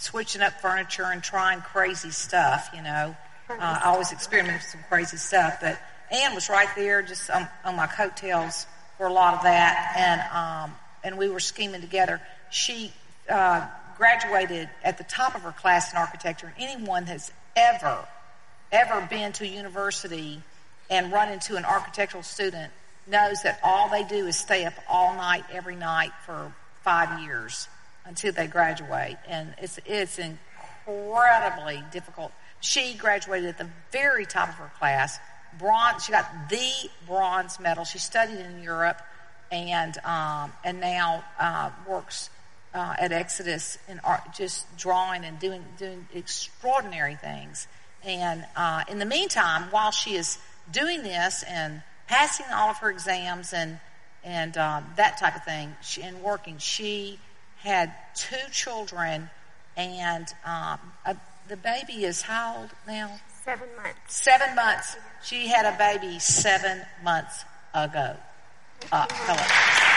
switching up furniture and trying crazy stuff, I always experimented with some crazy stuff. But Ann was right there just on my coattails for a lot of that, and we were scheming together. She graduated at the top of her class in architecture. Anyone that's ever been to a university and run into an architectural student knows that all they do is stay up all night, every night for 5 years until they graduate. And it's incredibly difficult. She graduated at the very top of her class. She got the bronze medal. She studied in Europe and now works at Exodus in art, just drawing and doing extraordinary things. And in the meantime, while she is doing this and passing all of her exams and that type of thing, and working, she had 2 children, and the baby is how old now? 7 months. 7 months. She had a baby 7 months ago. Hello.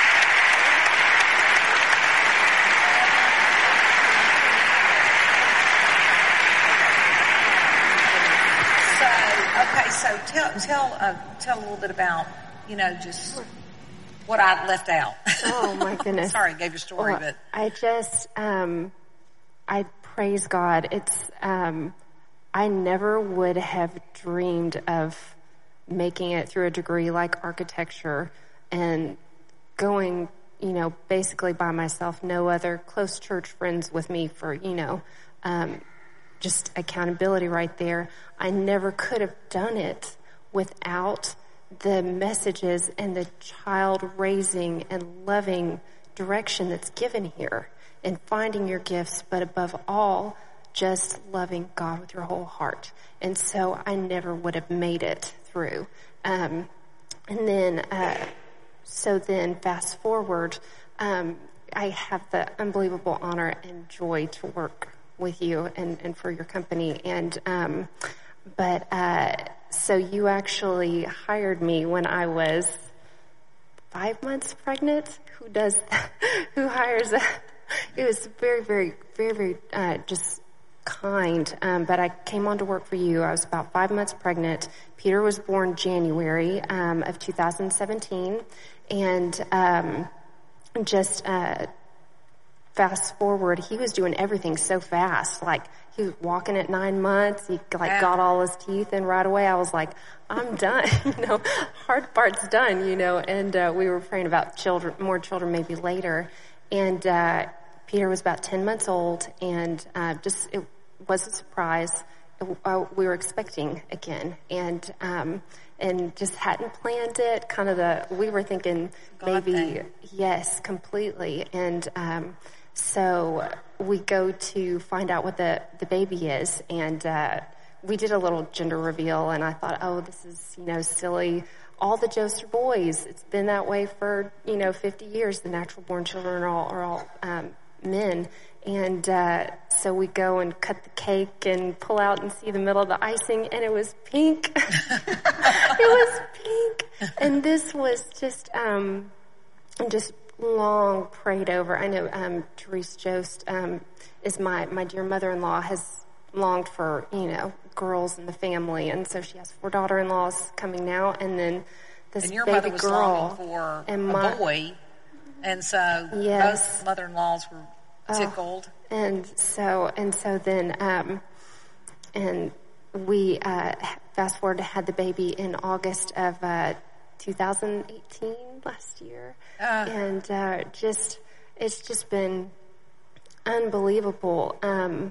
Okay, so tell a little bit about, just what I left out. Oh my goodness. Sorry, I gave your story, well, but I just, I praise God. It's, I never would have dreamed of making it through a degree like architecture and going, basically by myself, no other close church friends with me for, just accountability right there. I never could have done it without the messages and the child raising and loving direction that's given here, and finding your gifts, but above all, just loving God with your whole heart. And so I never would have made it through. And then fast forward, I have the unbelievable honor and joy to work with you and for your company. And, so you actually hired me when I was 5 months pregnant. Who does that? Who hires that? It was very, very, very, very, just kind. But I came on to work for you. I was about 5 months pregnant. Peter was born January, of 2017. And, fast forward, he was doing everything so fast. Like, he was walking at 9 months. He got all his teeth in right away. I was like, I'm done. Hard part's done, and, we were praying about more children maybe later. And, Peter was about 10 months old, and, it was a surprise. We were expecting again, and just hadn't planned it. We were thinking maybe, yes, completely. And, so we go to find out what the baby is, and we did a little gender reveal, and I thought, oh, this is, silly. All the Joes are boys. It's been that way for, 50 years. The natural born children are all men. And so we go and cut the cake and pull out and see the middle of the icing, and it was pink. It was pink. And this was just long prayed over. I know Therese Jost is my dear mother-in-law, has longed for, girls in the family, and so she has 4 daughter-in-laws coming now, and then this and your baby mother was girl longing for a boy, and so yes. both mother-in-laws were tickled. And so then and we fast forward to had the baby in August of 2018, last year. And it's just been unbelievable.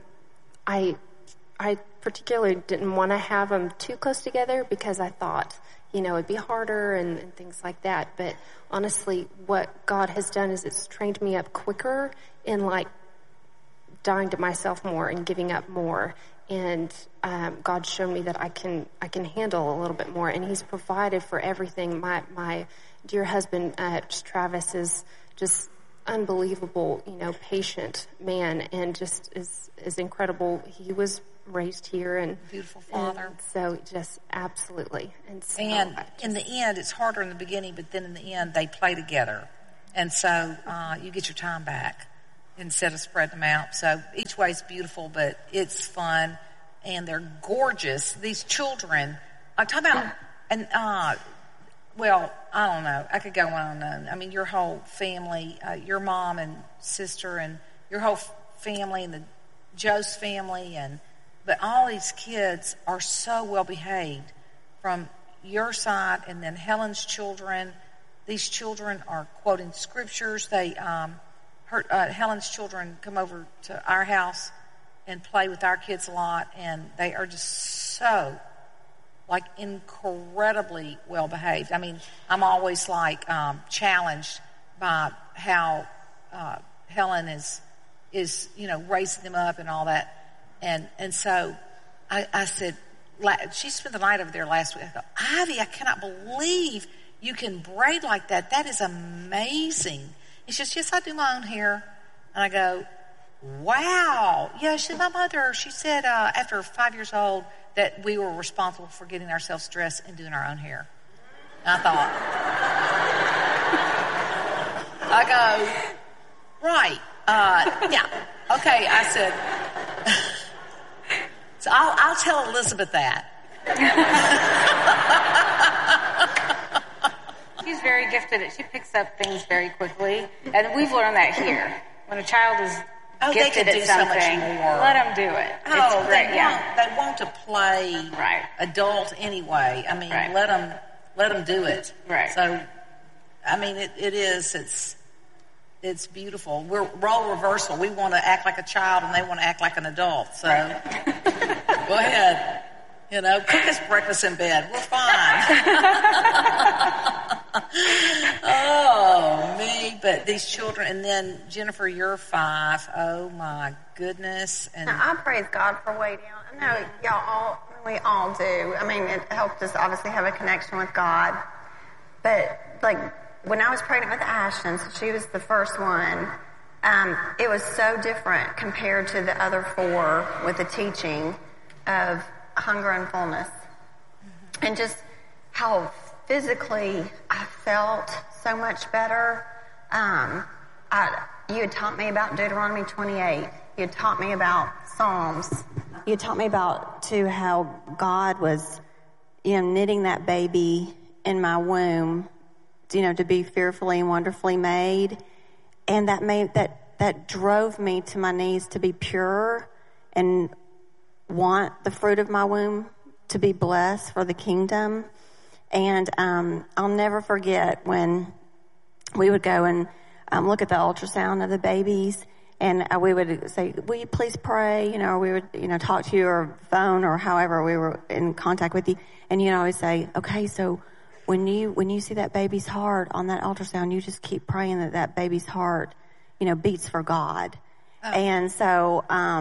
I particularly didn't want to have them too close together because I thought, it'd be harder and things like that. But honestly, what God has done is it's trained me up quicker in dying to myself more and giving up more. And God's shown me that I can handle a little bit more, and He's provided for everything. My dear husband, Travis, is just unbelievable, patient man, and just is incredible. He was raised here, and beautiful father. And so just absolutely. And so in the end, it's harder in the beginning, but then in the end, they play together, and so you get your time back. instead of spreading them out. So each way is beautiful, but it's fun, and they're gorgeous. These children, I'm talking about, and well, I don't know. I could go on and on. I mean, your whole family, your mom and sister, and your whole family, and Joe's family, but all these kids are so well behaved from your side, and then Helen's children. These children are quoting scriptures. Helen's children come over to our house and play with our kids a lot, and they are just so, like, incredibly well behaved. I mean, I'm always challenged by how Helen is raising them up and all that, and so I said, she spent the night over there last week. I go, Ivy, I cannot believe you can braid like that. That is amazing. And she says, yes, I do my own hair. And I go, wow. Yeah, she said, my mother, she said after 5 years old that we were responsible for getting ourselves dressed and doing our own hair. And I thought, I go, right. Yeah. Okay, I said, so I'll tell Elizabeth that. She's very gifted. She picks up things very quickly. And we've learned that here. When a child is gifted at something, so much more. Let them do it. Oh, it's great. They want to play adult anyway. I mean, let them do it. Right. So, I mean, it's beautiful. We're role reversal. We want to act like a child, and they want to act like an adult. So, go ahead. Cook us breakfast in bed. We're fine. Oh, me. But these children, and then Jennifer, you're 5. Oh, my goodness. And now, I praise God for Way Down. I know we all do. I mean, it helped us obviously have a connection with God. But, when I was pregnant with Ashton, so she was the first one, it was so different compared to the other 4 with the teaching of hunger and fullness. Mm-hmm. And just how physically I felt so much better. You had taught me about Deuteronomy 28. You had taught me about Psalms. You had taught me about, too, how God was, knitting that baby in my womb, to be fearfully and wonderfully made. And that drove me to my knees to be pure and want the fruit of my womb to be blessed for the kingdom. And I'll never forget when we would go and look at the ultrasound of the babies, and we would say, will you please pray? Or we would, talk to you or phone or however we were in contact with you. And I always say, okay, so when you see that baby's heart on that ultrasound, you just keep praying that baby's heart, beats for God. Oh. And so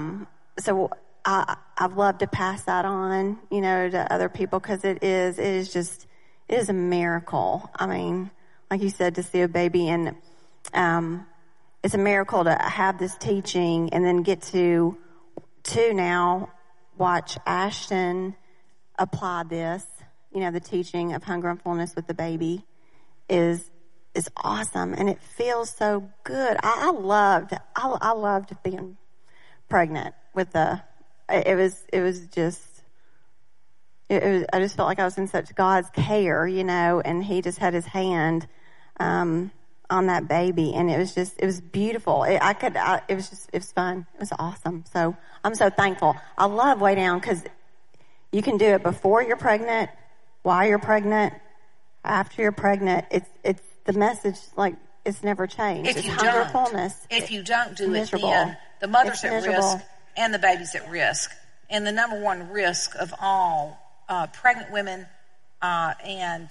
I've loved to pass that on, to other people, because it is a miracle. I mean, like you said, to see a baby, and it's a miracle to have this teaching and then get to now watch Ashton apply this. The teaching of hunger and fullness with the baby is awesome, and it feels so good. I loved being pregnant with I just felt like I was in such God's care, and He just had His hand on that baby, and it was beautiful. It was fun. It was awesome. So I'm so thankful. I love Way Down because you can do it before you're pregnant, while you're pregnant, after you're pregnant. It's the message, it's never changed. It's hunger, fullness. If you don't do it, then the mother's at risk and the baby's at risk. And the number one risk of all pregnant women and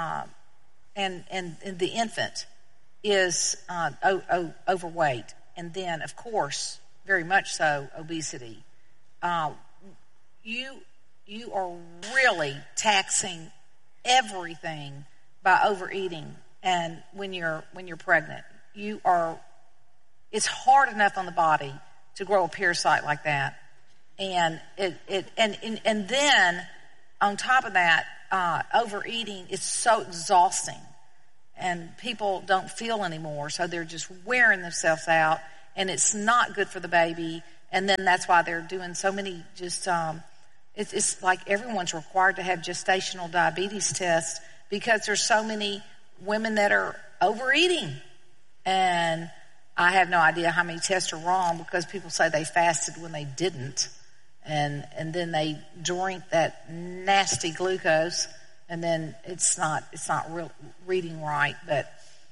the infant is overweight, and then, of course, very much so, obesity. You are really taxing everything by overeating, and when you're pregnant, it's hard enough on the body to grow a parasite like that, and and then on top of that, overeating is so exhausting, and people don't feel anymore, so they're just wearing themselves out, and it's not good for the baby. And then that's why they're doing so many just, it's like everyone's required to have gestational diabetes tests because there's so many women that are overeating. And I have no idea how many tests are wrong because people say they fasted when they didn't. And then they drink that nasty glucose, and then it's not real reading right. But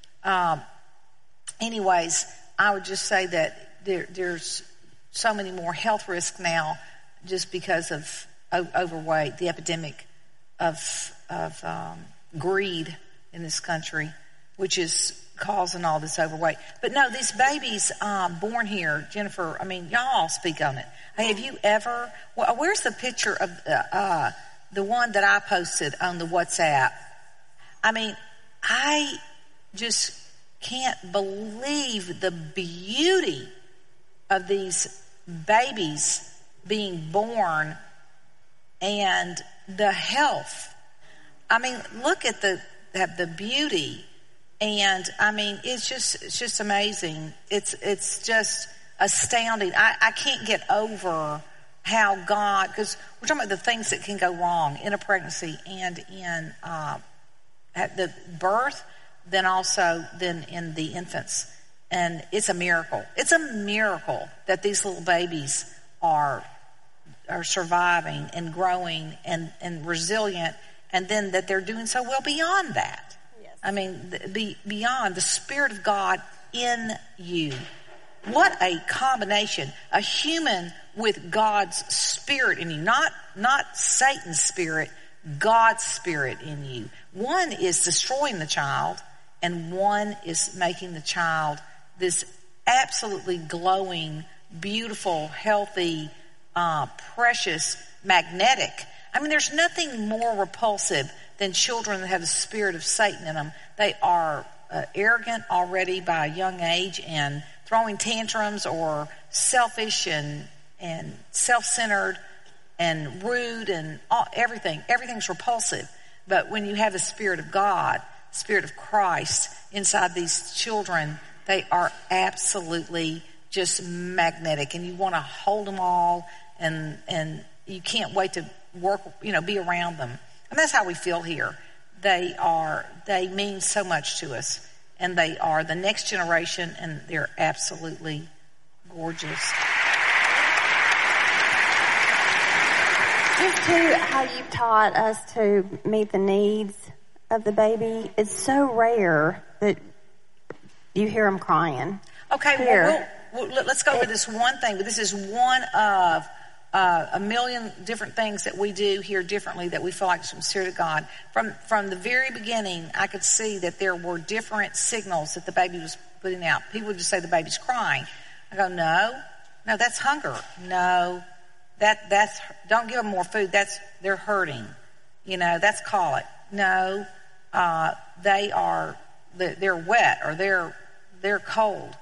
anyways, I would just say that there's so many more health risks now just because of overweight, the epidemic of greed in this country, which is causing all this overweight. But no, these babies born here, Jennifer, I mean, y'all speak on it. Hey, have you ever, where's the picture of the one that I posted on the WhatsApp? I mean, I just can't believe the beauty of these babies being born and the health. I mean, look at the beauty. And I mean, it's just amazing. It's just astounding. I can't get over how God, because we're talking about the things that can go wrong in a pregnancy and in at the birth, then in the infants. And it's a miracle. It's a miracle that these little babies are surviving and growing and resilient, and then that they're doing so well beyond that. Yes. I mean, beyond the Spirit of God in you. What a combination. A human with God's Spirit in you. Not Satan's Spirit, God's Spirit in you. One is destroying the child, and one is making the child this absolutely glowing, beautiful, healthy, precious, magnetic. I mean, there's nothing more repulsive than children that have the spirit of Satan in them. They are arrogant already by a young age and throwing tantrums or selfish and self-centered and rude and everything. Everything's repulsive. But when you have the Spirit of God, Spirit of Christ inside these children, they are absolutely just magnetic, and you want to hold them all, and you can't wait to work, be around them. And that's how we feel here. They mean so much to us, and they are the next generation, and they're absolutely gorgeous. Just to how you've taught us to meet the needs of the baby, it's so rare that you hear them crying. Okay, well, let's go over this one thing. But this is one of a million different things that we do here differently that we feel like is from the Spirit of God. From the very beginning, I could see that there were different signals that the baby was putting out. People would just say the baby's crying. I go, no, that's hunger. No, that's don't give them more food. They're hurting. That's colic. No, they're wet or they're cold.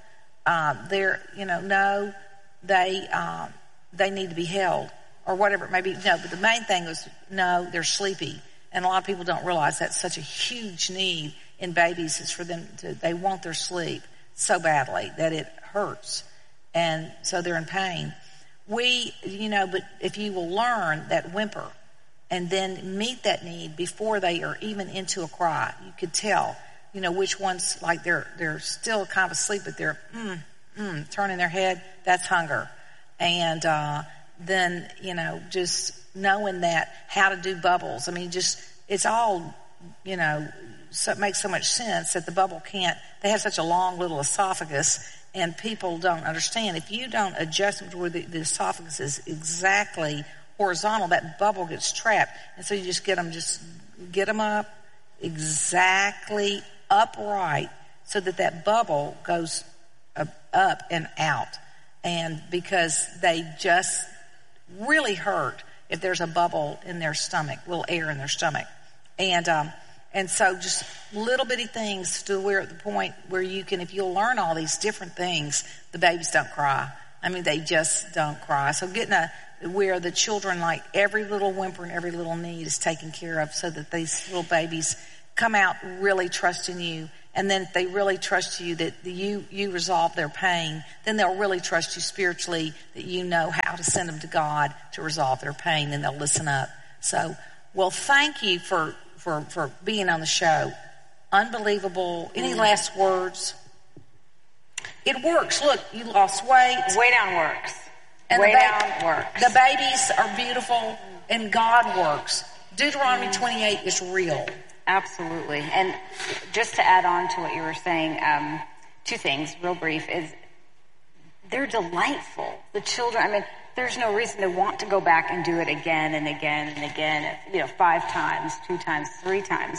They need to be held or whatever it may be. No, but the main thing was, no, they're sleepy. And a lot of people don't realize that's such a huge need in babies is for them they want their sleep so badly that it hurts. And so they're in pain. But if you will learn that whimper and then meet that need before they are even into a cry, you could tell, which ones, like they're still kind of asleep, but they're turning their head, that's hunger. And then, just knowing that, how to do bubbles. I mean, it's all, so it makes so much sense that the bubble they have such a long little esophagus, and people don't understand. If you don't adjust them to where the esophagus is exactly horizontal, that bubble gets trapped. And so you just get them up exactly upright so that bubble goes up and out. And because they just really hurt if there's a bubble in their stomach, little air in their stomach. And so just little bitty things to where at the point where you can, if you'll learn all these different things, the babies don't cry. I mean, they just don't cry. So getting where the children, like every little whimper and every little need is taken care of so that these little babies come out really trusting you And then if they really trust you, that you resolve their pain, then they'll really trust you spiritually, that you know how to send them to God to resolve their pain, and they'll listen up. So, well, thank you for being on the show. Unbelievable. Any last words? It works. Look, you lost weight. Way down works. And Way down works. The babies are beautiful, and God works. Deuteronomy 28 is real. Absolutely. And just to add on to what you were saying, two things, real brief, is they're delightful. The children, I mean, there's no reason to want to go back and do it again and again and again, 5 times, 2 times, 3 times.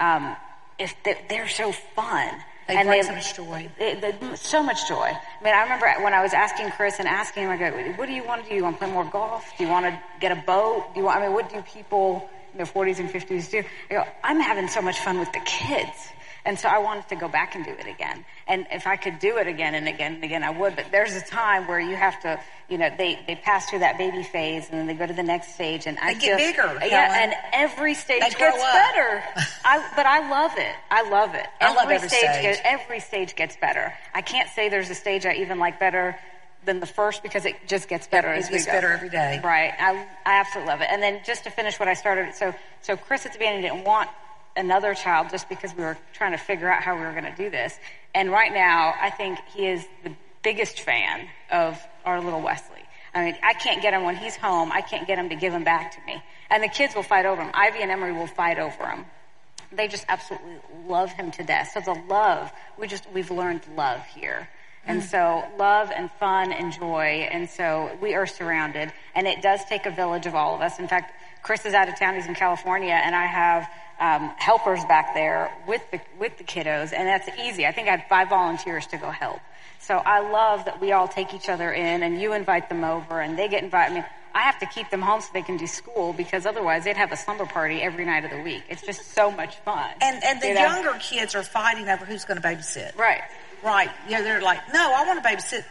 If they're so fun. They bring so much joy. So much joy. I mean, I remember when I was asking Chris and asking him, I go, what do you want to do? You want to play more golf? Do you want to get a boat? What do people in their 40s and 50s do? I go, I'm having so much fun with the kids. And so I wanted to go back and do it again. And if I could do it again and again and again, I would. But there's a time where you have to, they pass through that baby phase and then they go to the next stage. And they get bigger. Yeah, and every stage gets better. But I love it. I love it. I love every stage. Every stage gets better. I can't say there's a stage I even like better than the first, because it just gets better as we go. It gets better every day. Right. I absolutely love it. And then just to finish what I started, so Chris at the beginning didn't want another child just because we were trying to figure out how we were going to do this. And right now, I think he is the biggest fan of our little Wesley. I mean, I can't get him when he's home. I can't get him to give him back to me. And the kids will fight over him. Ivy and Emery will fight over him. They just absolutely love him to death. So the love, we've learned love here. And so love and fun and joy. And so we are surrounded. And it does take a village of all of us. In fact, Chris is out of town. He's in California. And I have helpers back there with the kiddos. And that's easy. I think I had 5 volunteers to go help. So I love that we all take each other in, and you invite them over and they get invited. I mean, I have to keep them home so they can do school, because otherwise they'd have a slumber party every night of the week. It's just so much fun. And the younger kids are fighting over who's going to babysit. Right. Right. They're like, no, I want to babysit,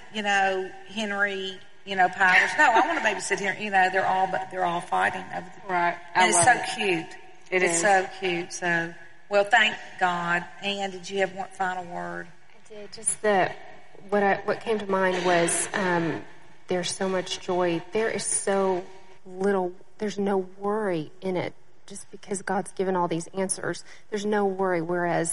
Henry, Powers. No, I want to babysit here. They're all fighting over the, right. And it's so cute. It's so cute. So, well, thank God. Ann, did you have one final word? I did. Just what came to mind was there's so much joy. There is so little. There's no worry in it, just because God's given all these answers. There's no worry. Whereas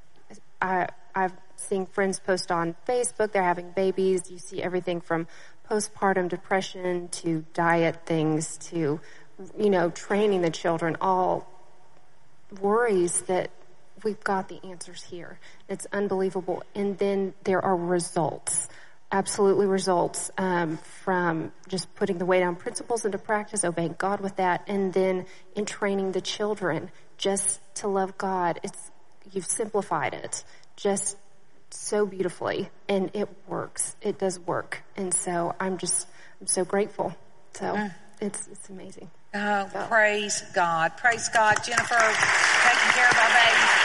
I've seen friends post on Facebook, they're having babies. You see everything from postpartum depression to diet things to, training the children, all worries that we've got the answers here. It's unbelievable. And then there are results, absolutely results, from just putting the way down principles into practice, obeying God with that, and then in training the children just to love God. You've simplified it just so beautifully, and it works. It does work. And so I'm so grateful. So it's amazing. Oh, praise God. Praise God. Jennifer, taking care of our baby.